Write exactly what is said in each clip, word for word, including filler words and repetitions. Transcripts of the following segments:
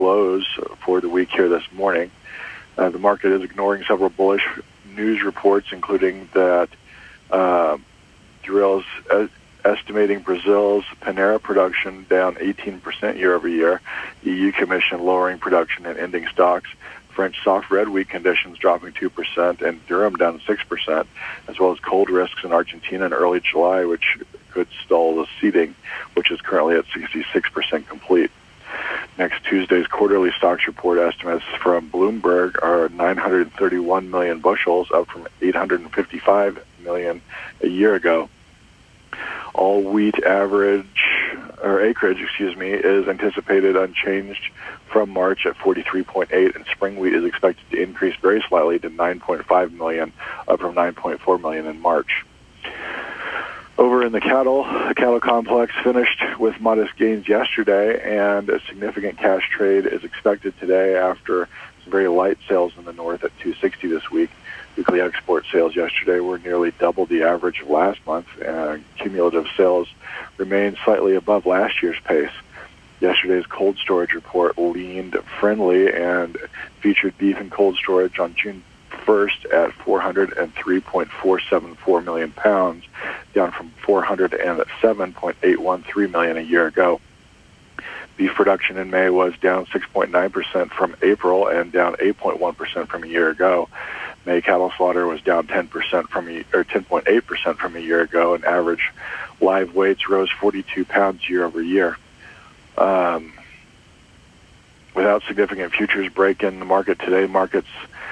lows for the week here this morning. Uh, the market is ignoring several bullish news reports, including that uh, Drill's uh, estimating Brazil's Panera production down eighteen percent year over year, E U Commission lowering production and ending stocks, French soft red wheat conditions dropping two percent, and durum down six percent, as well as cold risks in Argentina in early July, which could stall the seeding, which is currently at sixty-six percent complete. Next Tuesday's quarterly stocks report estimates from Bloomberg are nine hundred thirty-one million bushels, up from eight hundred fifty-five million a year ago. All wheat average, or acreage, excuse me, is anticipated unchanged from March at forty-three point eight, and spring wheat is expected to increase very slightly to nine point five million, up from nine point four million in March. Over in the cattle, the cattle complex finished with modest gains yesterday, and a significant cash trade is expected today after some very light sales in the north at two sixty this week. Weekly export sales yesterday were nearly double the average of last month, and cumulative sales remained slightly above last year's pace. Yesterday's cold storage report leaned friendly and featured beef and cold storage on June first at four hundred three point four seven four million pounds, down from four hundred seven point eight one three million a year ago. Beef production in May was down six point nine percent from April and down eight point one percent from a year ago. May cattle slaughter was down ten percent from a, or ten point eight percent from a year ago, and average live weights rose forty-two pounds year over year. Um, without significant futures break in the market today, markets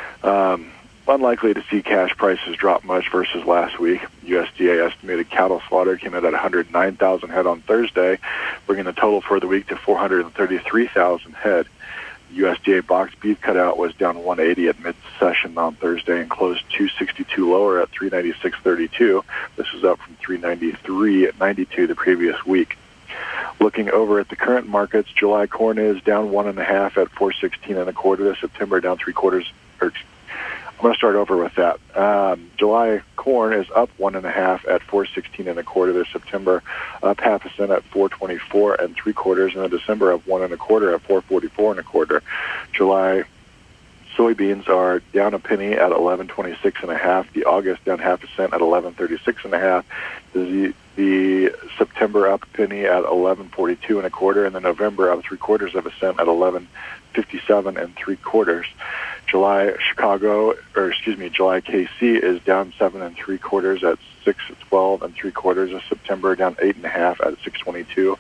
um, unlikely to see cash prices drop much versus last week. U S D A estimated cattle slaughter came in at one hundred nine thousand head on Thursday, bringing the total for the week to four hundred thirty-three thousand head. U S D A boxed beef cutout was down one eighty at mid-session on Thursday and closed two sixty-two lower at three ninety-six thirty-two. This was up from three ninety-three ninety-two the previous week. Looking over at the current markets, July corn is down one and a half at four sixteen and a quarter. September down three quarters. Or, I'm going to start over with that. Um, July corn is up one and a half at four sixteen and a quarter. This September up half a cent at four twenty-four and three quarters, and the December up one and a quarter at four forty-four and a quarter. July soybeans are down a penny at eleven twenty-six and a half. The August down half a cent at eleven thirty-six and a half. The the September up a penny at eleven forty-two and a quarter, and the November up three quarters of a cent at eleven fifty-seven and three quarters. July Chicago, or excuse me, July K C is down seven and three quarters at six twelve and three quarters. Of September down eight and a half at six twenty-two,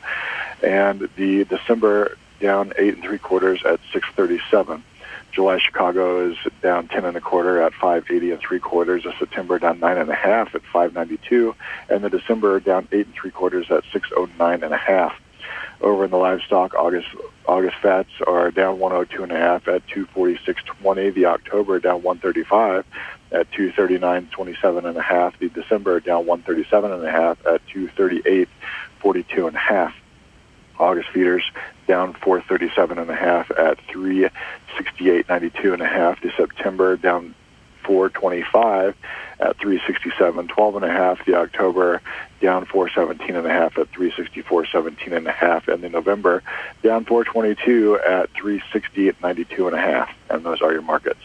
and the December down eight and three quarters at six thirty-seven. July Chicago is down ten and a quarter at five eighty and three quarters. Of September down nine and a half at five ninety-two, and the December down eight and three quarters at six oh nine and a half. Over in the livestock, August August fats are down one oh two and a half at two forty-six twenty. The October down one thirty-five at two thirty-nine twenty-seven and a half. The December down one thirty-seven and a half at two thirty-eight forty-two and a half. August feeders down four thirty-seven and a half at three sixty-eight ninety-two and a half. The September down four twenty-five at three sixty-seven twelve and a half. The October down four seventeen and a half at three sixty-four seventeen and a half, and the November down four twenty-two at three sixty ninety-two and a half. And those are your markets.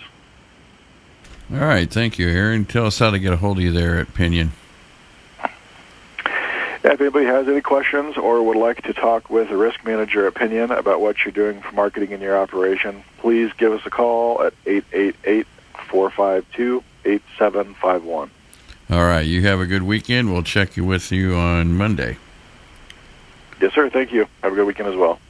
All right, thank you, Aaron. Tell us how to get a hold of you there at Pinion. Yeah, if anybody has any questions or would like to talk with a risk manager at Pinion about what you're doing for marketing in your operation, please give us a call at eight eight eight, four five two, eight seven five one. All right, you have a good weekend. We'll check you with you on Monday. Yes, sir. Thank you. Have a good weekend as well.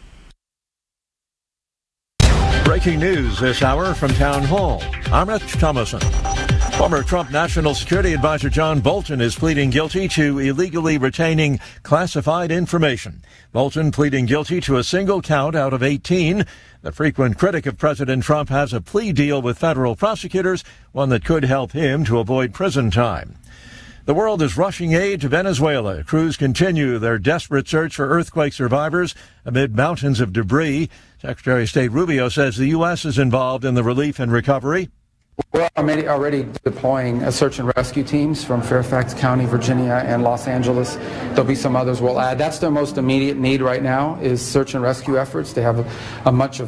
Breaking news this hour from Town Hall. I'm Rich Thomason. Former Trump National Security Advisor John Bolton is pleading guilty to illegally retaining classified information. Bolton pleading guilty to a single count out of eighteen. The frequent critic of President Trump has a plea deal with federal prosecutors, one that could help him to avoid prison time. The world is rushing aid to Venezuela. Crews continue their desperate search for earthquake survivors amid mountains of debris. Secretary of State Rubio says the U S is involved in the relief and recovery. We're already, already deploying a search and rescue teams from Fairfax County, Virginia, and Los Angeles. There'll be some others we'll add. That's their most immediate need right now is search and rescue efforts. They have a, a much of